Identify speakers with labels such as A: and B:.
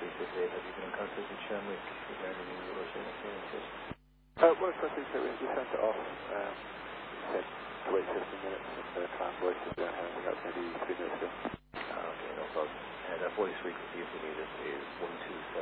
A: 358. Have you been in contact with Shamrock regarding the Russian appearances?
B: Well, of course, we sent it off. We said to wait 15 minutes, and the transport is down handing out maybe 3 minutes ago.
A: Okay, no problem. That voice frequency, if we need it, is 127.